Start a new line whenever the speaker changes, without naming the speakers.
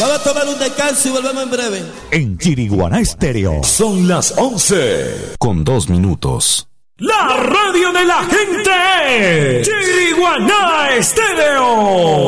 Vamos a tomar un descanso y volvemos en breve.
En Chiriguaná Estéreo.
Son las 11:02.
La radio de la gente. Chiriguaná Estéreo.